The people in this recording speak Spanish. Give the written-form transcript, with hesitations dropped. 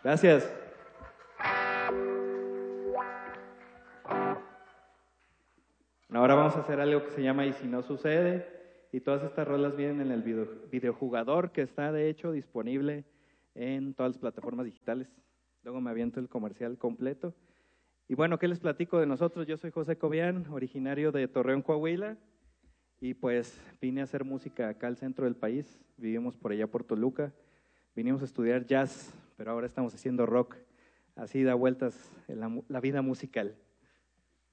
Gracias. Ahora vamos a hacer algo que se llama Y si no sucede, y todas estas rolas vienen en el videojugador que está de hecho disponible en todas las plataformas digitales. Luego me aviento el comercial completo. Y bueno, ¿qué les platico de nosotros? Yo soy José Cobian, originario de Torreón, Coahuila, y pues vine a hacer música acá al centro del país. Vivimos por allá por Toluca. Vinimos a estudiar jazz, pero ahora estamos haciendo rock. Así da vueltas en la vida musical.